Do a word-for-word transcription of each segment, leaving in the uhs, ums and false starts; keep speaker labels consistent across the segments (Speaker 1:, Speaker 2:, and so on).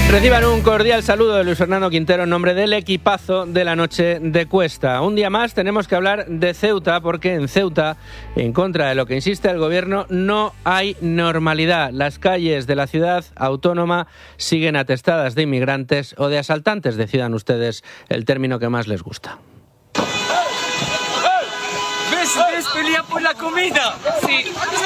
Speaker 1: Reciban un cordial saludo de Luis Fernando Quintero en nombre del equipazo de la noche de Cuesta. Un día más tenemos que hablar de Ceuta porque en Ceuta, en contra de lo que insiste el gobierno, no hay normalidad. Las calles de la ciudad autónoma siguen atestadas de inmigrantes o de asaltantes, decidan ustedes el término que más les gusta.
Speaker 2: ¿Ves? ¿Ves? Pelea por la comida. Sí.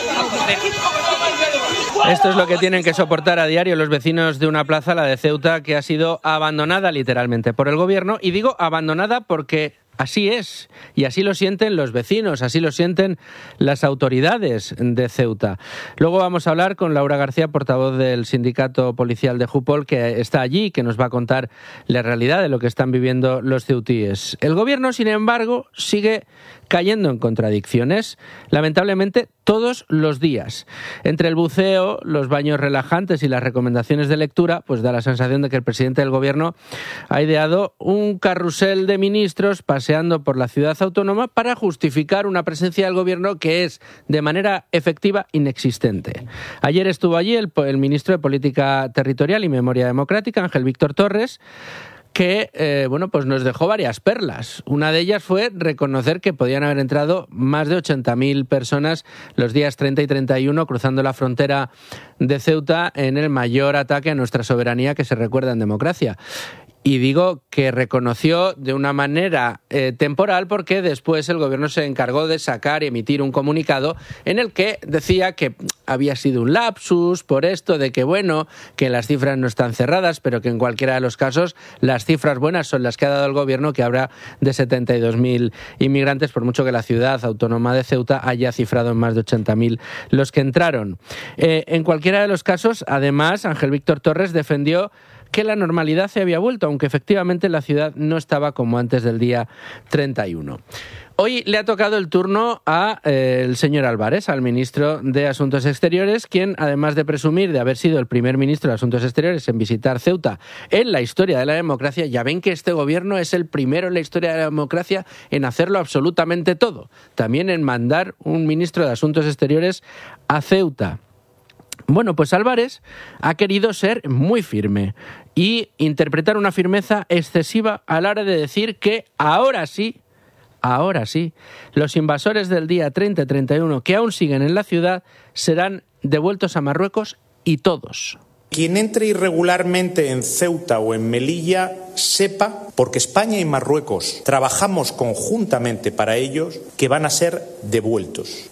Speaker 1: Esto es lo que tienen que soportar a diario los vecinos de una plaza, la de Ceuta, que ha sido abandonada literalmente por el gobierno. Y digo abandonada porque así es, y así lo sienten los vecinos, así lo sienten las autoridades de Ceuta. Luego vamos a hablar con Laura García, portavoz del sindicato policial de Jupol, que está allí, que nos va a contar la realidad de lo que están viviendo los ceutíes. El gobierno, sin embargo, sigue cayendo en contradicciones, lamentablemente todos los días. Entre el buceo, los baños relajantes y las recomendaciones de lectura, pues da la sensación de que el presidente del gobierno ha ideado un carrusel de ministros paseando por la ciudad autónoma para justificar una presencia del gobierno que es, de manera efectiva, inexistente. Ayer estuvo allí el, el ministro de Política Territorial y Memoria Democrática, Ángel Víctor Torres, que eh, bueno, pues nos dejó varias perlas. Una de ellas fue reconocer que podían haber entrado más de ochenta mil personas los días treinta y treinta y uno cruzando la frontera de Ceuta en el mayor ataque a nuestra soberanía que se recuerda en democracia. Y digo que reconoció de una manera eh, temporal porque después el gobierno se encargó de sacar y emitir un comunicado en el que decía que había sido un lapsus por esto de que, bueno, que las cifras no están cerradas, pero que en cualquiera de los casos las cifras buenas son las que ha dado el gobierno, que habrá de setenta y dos mil inmigrantes, por mucho que la ciudad autónoma de Ceuta haya cifrado en más de ochenta mil los que entraron. Eh, en cualquiera de los casos, además, Ángel Víctor Torres defendió que la normalidad se había vuelto, aunque efectivamente la ciudad no estaba como antes del día treinta y uno. Hoy le ha tocado el turno a eh, el señor Álvarez, al ministro de Asuntos Exteriores, quien, además de presumir de haber sido el primer ministro de Asuntos Exteriores en visitar Ceuta en la historia de la democracia, ya ven que este gobierno es el primero en la historia de la democracia en hacerlo absolutamente todo. También en mandar un ministro de Asuntos Exteriores a Ceuta. Bueno, pues Álvarez ha querido ser muy firme y interpretar una firmeza excesiva a la hora de decir que ahora sí, ahora sí, los invasores del día treinta y treinta y uno que aún siguen en la ciudad serán devueltos a Marruecos y todos.
Speaker 3: Quien entre irregularmente en Ceuta o en Melilla sepa, porque España y Marruecos trabajamos conjuntamente para ellos, que van a ser devueltos.